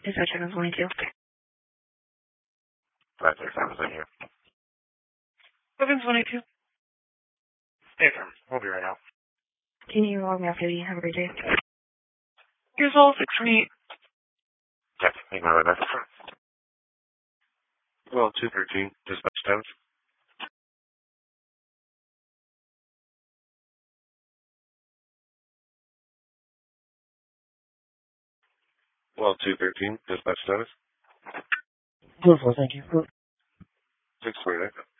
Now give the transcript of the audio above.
Dispatch 722. 567 in here. 722. Hey, firm. We'll be right out. Can you log me off duty? Have a great day. Here's all 638. Okay, make my way back to front. Well, 213, dispatch status. Well, 213, dispatch status. Beautiful, thank you. 649.